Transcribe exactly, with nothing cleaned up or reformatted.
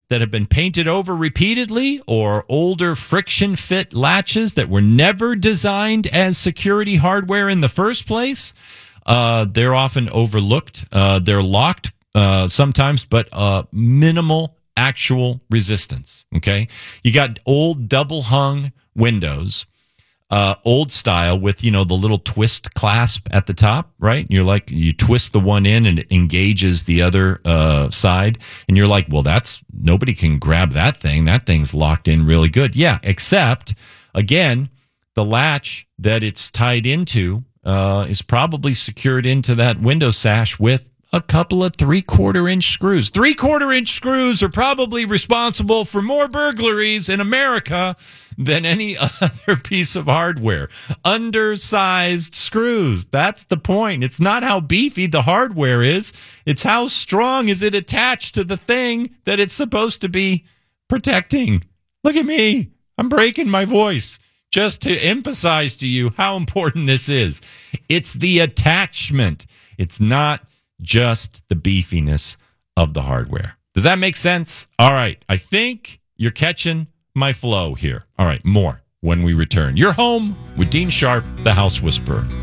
that have been painted over repeatedly, or older friction fit latches that were never designed as security hardware in the first place, uh, they're often overlooked. Uh, they're locked uh, sometimes, but uh, minimal actual resistance. Okay, you got old double hung windows, uh, old style with, you know, the little twist clasp at the top, right? You're like, you twist the one in and it engages the other uh, side, and you're like, well, that's, nobody can grab that thing. That thing's locked in really good. Yeah, except again, the latch that it's tied into uh, is probably secured into that window sash with a couple of three-quarter inch screws. Three-quarter inch screws are probably responsible for more burglaries in America than any other piece of hardware. Undersized screws. That's the point. It's not how beefy the hardware is. It's how strong is it attached to the thing that it's supposed to be protecting. Look at me. I'm breaking my voice just to emphasize to you how important this is. It's the attachment. It's not just the beefiness of the hardware. Does that make sense? All right. I think you're catching my flow here. All right. More when we return. You're home with Dean Sharp, the House Whisperer.